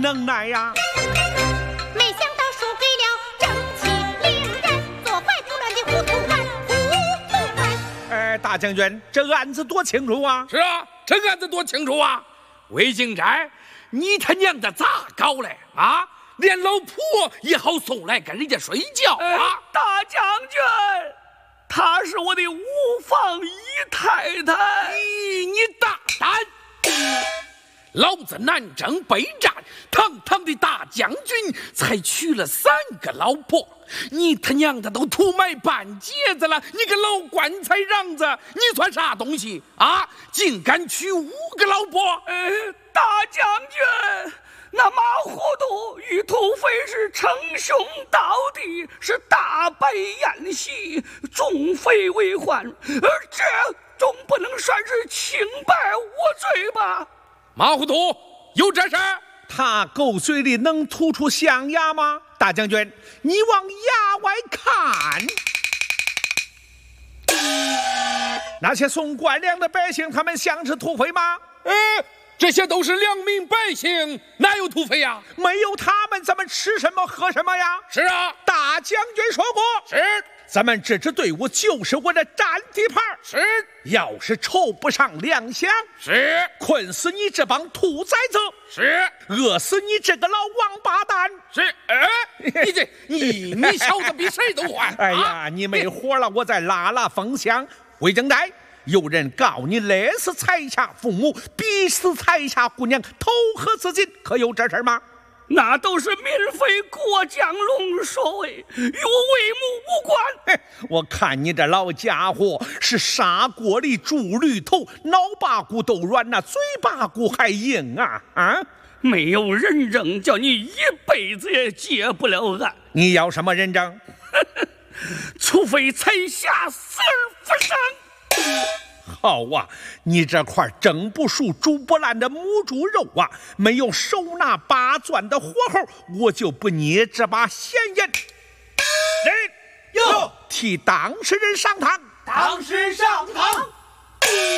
能耐呀！ 没想到输给了正气凛然、左怀右乱的糊涂汉。 大将军，这案子多清楚啊！ 是啊，这案子多清楚啊！魏金斋，你他娘的咋搞嘞啊？连老婆也好送来跟人家睡觉啊！ 大将军，她是我的无房姨太太。 你大胆！老子南征北战，堂堂的大将军，才娶了3个老婆，你他娘的都土埋半截子了，你个老棺材瓤子，你算啥东西啊？竟敢娶5个老婆！ 大将军，那马糊涂与土匪是称兄道弟，是大摆宴席，众匪为患，而这总不能算是清白无罪吧？ 马糊涂有这事？ 他狗嘴里能吐出象牙吗？大将军，你往衙外看，那些送官粮的百姓，他们像是土匪吗？ 这些都是良民百姓，哪有土匪呀？ 没有他们，咱们吃什么喝什么呀？ 是啊， 大将军说过， 是。 咱们这支队伍就是为了占地盘， 是。 要是筹不上粮饷， 是。 困死你这帮兔崽子， 是。 饿死你这个老王八蛋， 是。你小子比谁都坏！ 哎呀，你没活了，我再拉拉风箱。魏正代，有人告你勒死才下父母，逼死才下姑娘，投河自尽，可有这事吗？ 那都是民匪过江龙所为，与我魏母无关。 我看你这老家伙是砂锅里煮驴头，脑把骨都软呐，嘴巴骨还硬啊！ 没有人证，叫你一辈子也结不了案。 你要什么人证？ 除非才下死而复生。 好啊，你这块蒸不熟煮不烂的母猪肉啊，没有手拿8钻的火候，我就不捏这把闲言。人替当事人上堂， 当事上堂。